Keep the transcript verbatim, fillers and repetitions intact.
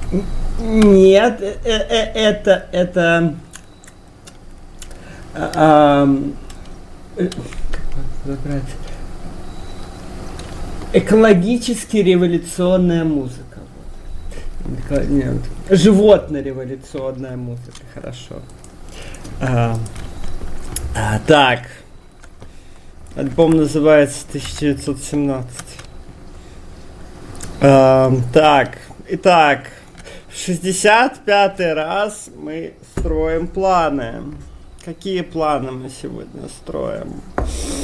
Нет, э- э- это, это, а, э, как подобрать? Экологически революционная музыка. Вот. Нет. Животно-революционная музыка, хорошо. А, а, так. Альбом называется тысяча девятьсот семнадцать. А, так, итак, в шестьдесят пятый раз мы строим планы. Какие планы мы сегодня строим?